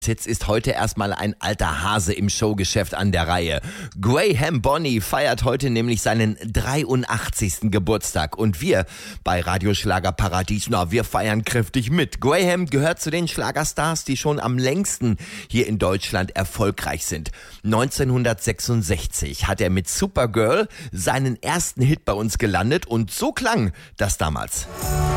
Jetzt ist heute erstmal ein alter Hase im Showgeschäft an der Reihe. Graham Bonny feiert heute nämlich seinen 83. Geburtstag. Und wir bei Radio Schlagerparadies, wir feiern kräftig mit. Graham gehört zu den Schlagerstars, die schon am längsten hier in Deutschland erfolgreich sind. 1966 hat er mit Supergirl seinen ersten Hit bei uns gelandet und so klang das damals.